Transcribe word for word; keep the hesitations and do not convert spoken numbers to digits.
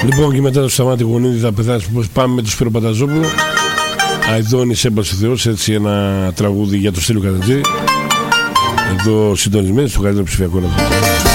Λοιπόν, και μετά το Σταμάτη Γονίδη θα πεθάνεις. Πάμε με το Σπύρο Πανταζόπουλο. Αηδόνης έμπασε ο Θεός. Έτσι ένα τραγούδι για το Στέλιο Καρατζή. Εδώ συντονισμένοι στο καλύτερο ψηφιακό ραδιόφωνο.